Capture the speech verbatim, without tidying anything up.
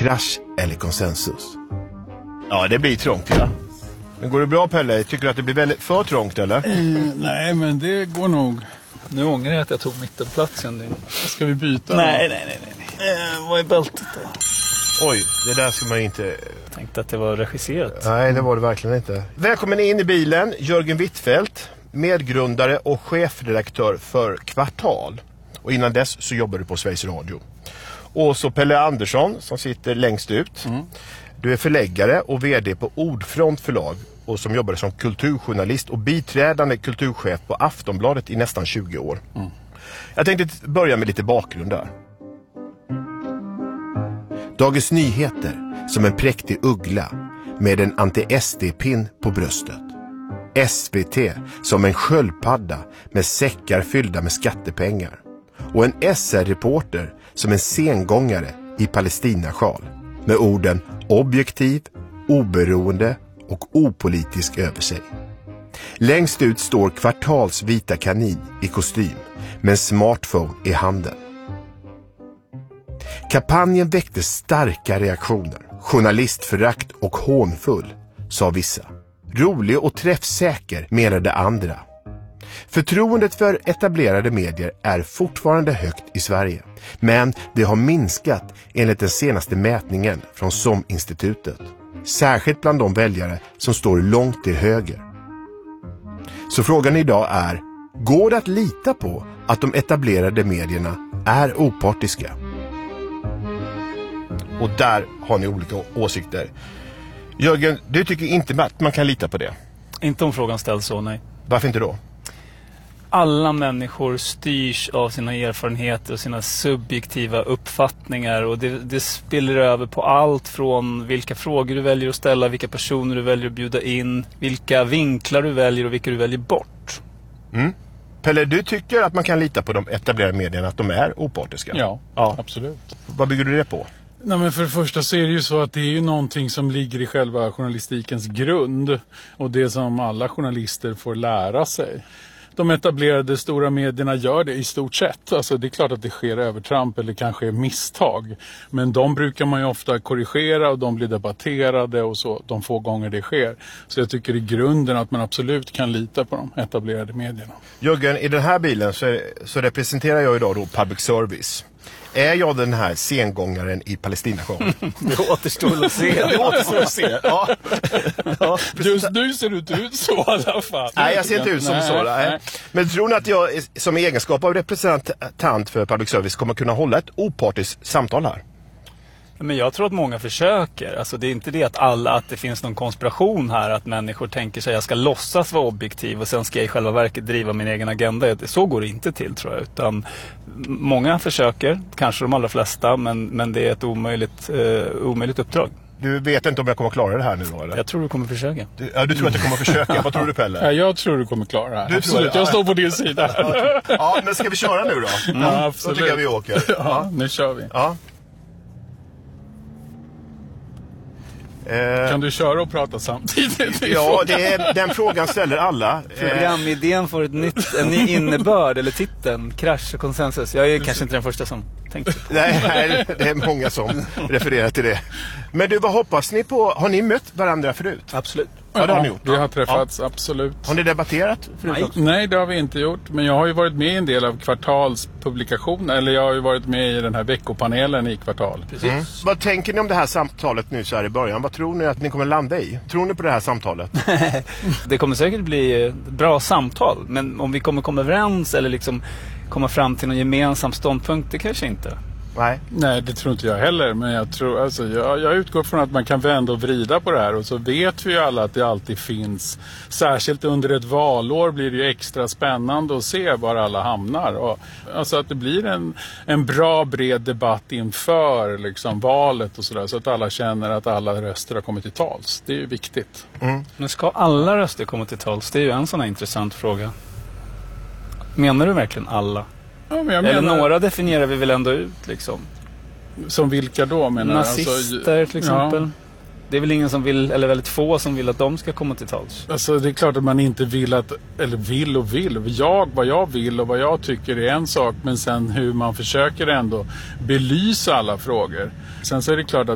krasch eller konsensus. Ja, det blir trångt, ja. Men går det bra, Pelle? Tycker du att det blir väldigt för trångt, eller? Eh, nej, men det går nog. Nu ångrar jag att jag tog mittenplatsen. Ska vi byta? Nej, nej, nej, nej. Eh, vad är bältet då? Oj, det där ska man inte... Jag tänkte att det var regisserat. Nej, det var det verkligen inte. Välkommen in i bilen, Jörgen Wittfeldt, medgrundare och chefredaktör för Kvartal. Och innan dess så jobbar du på Sveriges Radio. Och så Pelle Andersson som sitter längst ut. Mm. Du är förläggare och vd på Ordfront förlag och som jobbar som kulturjournalist och biträdande kulturchef på Aftonbladet i nästan tjugo år. Mm. Jag tänkte börja med lite bakgrund där. Dagens Nyheter som en präktig uggla med en anti-S D-pin på bröstet. S V T som en sköldpadda med säckar fyllda med skattepengar. Och en S R-reporter som en sengångare i Palestinasjal med orden objektiv, oberoende och opolitisk över sig. Längst ut står Kvartals vita kanin i kostym med en smartphone i handen. Kampanjen väckte starka reaktioner. Journalistförakt och hånfull, sa vissa. Rolig och träffsäker, menade andra. Förtroendet för etablerade medier är fortfarande högt i Sverige. Men det har minskat enligt den senaste mätningen från S O M-institutet. Särskilt bland de väljare som står långt till höger. Så frågan idag är, går det att lita på att de etablerade medierna är opartiska? Och där har ni olika åsikter. Jörgen, du tycker inte att man kan lita på det? Inte om frågan ställs så, nej. Varför inte då? Alla människor styrs av sina erfarenheter och sina subjektiva uppfattningar och det, det spiller över på allt från vilka frågor du väljer att ställa, vilka personer du väljer att bjuda in, vilka vinklar du väljer och vilka du väljer bort. Mm. Pelle, du tycker att man kan lita på de etablerade medierna, att de är opartiska? Ja, ja, absolut. Vad bygger du det på? Nej, men för det första så är det ju så att det är ju någonting som ligger i själva journalistikens grund och det som alla journalister får lära sig. De etablerade stora medierna gör det i stort sett. Alltså det är klart att det sker övertramp eller kanske misstag. Men de brukar man ju ofta korrigera och de blir debatterade och så de få gånger det sker. Så jag tycker i grunden att man absolut kan lita på de etablerade medierna. Jörgen, i den här bilen så, så representerar jag idag då public service. Är jag den här sengångaren i Palestinasjön? Det återstår att se. Det återstår att se, ja. Ja, just nu ser du inte ut så i alla fall. Nej, jag ser inte ut som nej, så. Nej. Nej. Men tror ni att jag som egenskap av representant för public service kommer kunna hålla ett opartiskt samtal här? Men jag tror att många försöker. Alltså det är inte det att alla att det finns någon konspiration här att människor tänker sig att jag ska låtsas vara objektiv och sen ska jag i själva verket driva min egen agenda. Så går det inte till, tror jag, utan många försöker, kanske de allra flesta, men, men det är ett omöjligt, eh, omöjligt uppdrag. Du vet inte om jag kommer att klara det här nu då, eller? Jag tror du kommer försöka. Du, ja, du tror att jag kommer att försöka. Vad tror du, Pelle? Ja, jag tror du kommer att klara det här. Du absolut, tror, jag står på din sida. Ja, ja, men ska vi köra nu då? Mm. Ja, absolut. Då tycker jag vi åker. Ja, nu kör vi. Ja. Kan du köra och prata samtidigt? Ja, det är, den frågan ställer alla. Programidén får ett nytt, en ny innebörd, eller titeln, krasch och konsensus. Jag är kanske inte den första som tänkte på. Nej, nej, det är många som refererar till det. Men du, vad hoppas ni på? Har ni mött varandra förut? Absolut. Ja, det har ni gjort. Vi har träffats, ja. Absolut. Har ni debatterat förut Nej. också? Nej, det har vi inte gjort. Men jag har ju varit med i en del av Kvartals publikationer. Eller jag har ju varit med i den här veckopanelen i Kvartal. Precis. Mm. Vad tänker ni om det här samtalet nu så här i början? Vad tror ni att ni kommer landa i? Tror ni på det här samtalet? Det kommer säkert bli bra samtal. Men om vi kommer komma överens eller liksom komma fram till någon gemensam ståndpunkt, det kanske inte. Nej. Nej, det tror inte jag heller. Men jag, tror, alltså, jag, jag utgår från att man kan vända och vrida på det här. Och så vet vi ju alla att det alltid finns. Särskilt under ett valår blir det ju extra spännande att se var alla hamnar. Och, alltså att det blir en, en bra bred debatt inför liksom, valet och sådär. Så att alla känner att alla röster har kommit till tals. Det är ju viktigt. Mm. Men ska alla röster komma till tals? Det är ju en sån här intressant fråga. Menar du verkligen alla? Ja, men jag Eller menar, några definierar vi väl ändå ut liksom. Som vilka då menar Nazister alltså, till exempel. Ja. Det är väl ingen som vill, eller väldigt få som vill att de ska komma till tals. Alltså det är klart att man inte vill att, eller vill och vill. Jag, vad jag vill och vad jag tycker är en sak. Men sen hur man försöker ändå belysa alla frågor. Sen så är det klart att